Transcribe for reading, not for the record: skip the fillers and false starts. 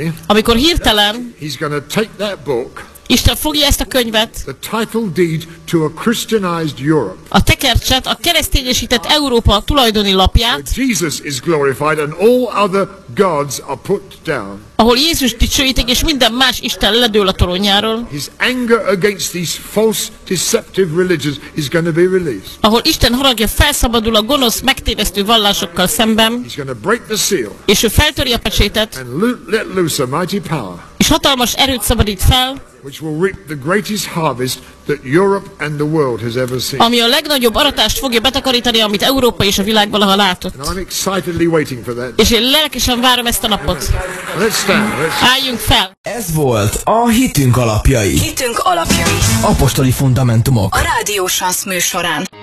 amikor hirtelen he's going to take that book, Isten fogja ezt a könyvet, the title deed to a Christianized Europe, a tekercset, a keresztényesített Európa tulajdoni lapját, Jesus is glorified and all other gods are put down. ahol Jézus dicsőítik, és minden más isten ledől a toronyáról, His anger against these false, deceptive religions is going to be released. ahol Isten haragja felszabadul a gonosz, megtévesztő vallásokkal szemben, He's going to break the seal és ő feltöri a pecsétet, and let loose a mighty power, és hatalmas erőt szabadít fel, which will reap the greatest harvest that Europe and the world has ever seen. ami a legnagyobb aratást fogja betakarítani, amit Európa és a világ valaha látott. And I'm excitedly waiting for that. És én lelkesen várom ezt a napot. Let's stand. Álljunk fel! Ez volt a Hitünk alapjai. Hitünk alapjai. Apostoli fundamentumok. A Rádió Sansz műsorán.